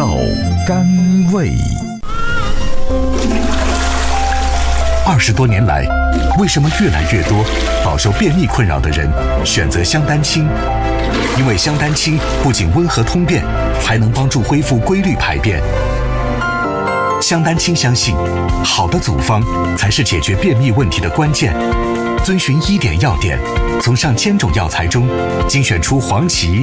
道甘味。20多年来，为什么越来越多饱受便秘困扰的人选择香丹清？因为香丹清不仅温和通便，还能帮助恢复规律排便。香丹清相信，好的组方才是解决便秘问题的关键。遵循1点要点，从上千种药材中精选出黄芪、